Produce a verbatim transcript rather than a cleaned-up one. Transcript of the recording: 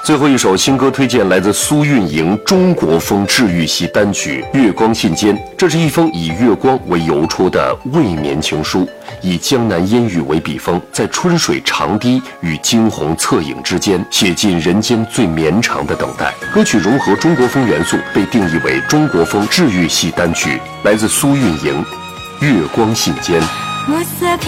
最后一首新歌推荐来自苏运莹中国风治愈系单曲《月光信笺》，这是一封以月光为邮戳的未眠情书，以江南烟雨为笔锋，在春水长堤与惊鸿侧影之间，写尽人间最绵长的等待。歌曲融合中国风元素，被定义为中国风治愈系单曲，来自苏运莹《月光信笺》。 墨色